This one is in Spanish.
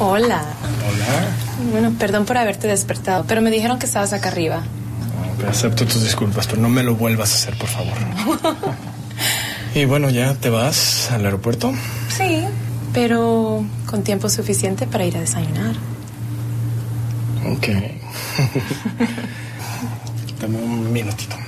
Hola. Hola. Bueno, perdón por haberte despertado, pero me dijeron que estabas acá arriba. No, acepto tus disculpas, pero no me lo vuelvas a hacer, por favor. Y bueno, ¿ya te vas al aeropuerto? Sí, pero con tiempo suficiente para ir a desayunar. Ok. Dame un minutito.